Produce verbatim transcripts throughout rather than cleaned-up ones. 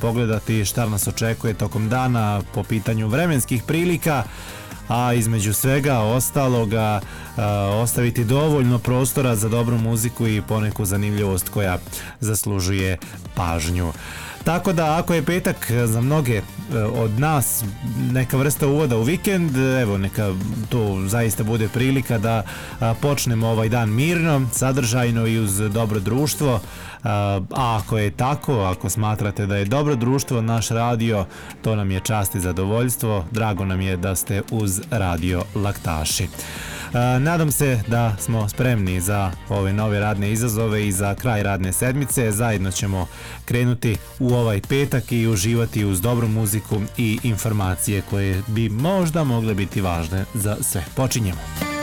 pogledati šta nas očekuje tokom dana po pitanju vremenskih prilika, a između svega ostaloga a, ostaviti dovoljno prostora za dobru muziku i poneku zanimljivost koja zaslužuje pažnju. Tako da ako je petak za mnoge od nas neka vrsta uvoda u vikend, evo neka to zaista bude prilika da počnemo ovaj dan mirno, sadržajno i uz dobro društvo. A ako je tako, ako smatrate da je dobro društvo naš radio, to nam je čast i zadovoljstvo. Drago nam je da ste uz Radio Laktaši. Nadam se da smo spremni za ove nove radne izazove i za kraj radne sedmice. Zajedno ćemo krenuti u ovaj petak i uživati uz dobru muziku i informacije koje bi možda mogle biti važne za sve. Počinjemo.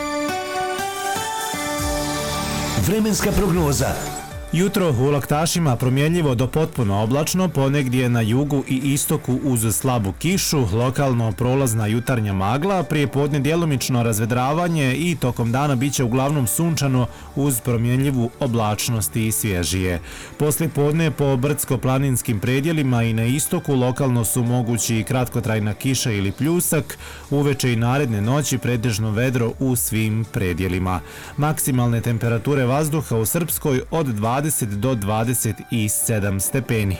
Vremenska prognoza. Jutro u Laktašima promjenljivo do potpuno oblačno, ponegdje na jugu i istoku uz slabu kišu, lokalno prolazna jutarnja magla, prije podne djelomično razvedravanje i tokom dana biće uglavnom sunčano uz promjenljivu oblačnost i svježije. Poslije podne po brdsko-planinskim predjelima i na istoku lokalno su mogući kratkotrajna kiša ili pljusak, uveče i naredne noći pretežno vedro u svim predjelima. Maksimalne temperature vazduha u Srpskoj od dvadeset do dvadeset sedam stepeni.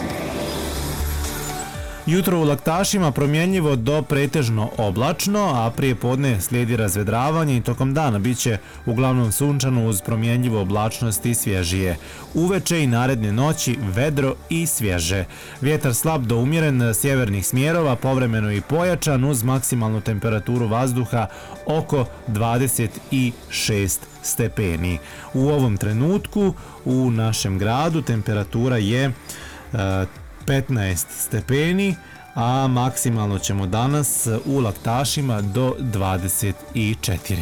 Jutro u Laktašima promjenljivo do pretežno oblačno, a prije podne slijedi razvedravanje i tokom dana biće uglavnom sunčano uz promjenljivu oblačnost i svježije. Uveče i naredne noći vedro i svježe. Vjetar slab do umjeren sjevernih smjerova, povremeno i pojačan uz maksimalnu temperaturu vazduha oko dvadeset šest stepeni. U ovom trenutku u našem gradu temperatura je petnaest stepeni, a maksimalno ćemo danas u Laktašima do dvadeset četiri.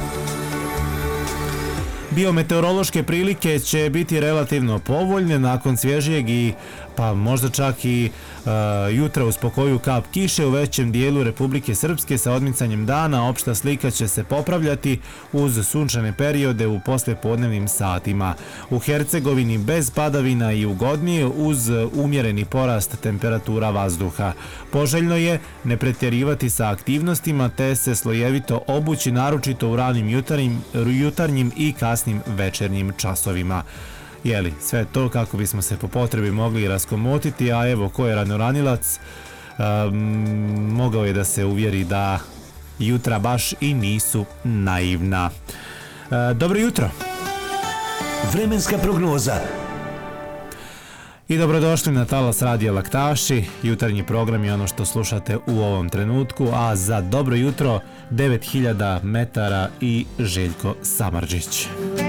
Biometeorološke prilike će biti relativno povoljne nakon svježijeg i pa možda čak i uh, jutra uz pokoju kap kiše u većem dijelu Republike Srpske sa odmicanjem dana. Opšta slika će se popravljati uz sunčane periode u poslijepodnevnim satima. U Hercegovini bez padavina i ugodnije uz umjereni porast temperatura vazduha. Poželjno je ne pretjerivati sa aktivnostima te se slojevito obući, naročito u ranim jutarnjim, jutarnjim i kasnim večernjim časovima. Jeli, sve to kako bismo se po potrebi mogli raskomotiti, a evo ko je ranoranilac um, mogao je da se uvjeri da jutra baš i nisu naivna. Uh, dobro jutro. Vremenska prognoza. I dobrodošli na talas Radija Laktaši. Jutarnji program je ono što slušate u ovom trenutku, a za dobro jutro devet hiljada metara i Željko Samardžić.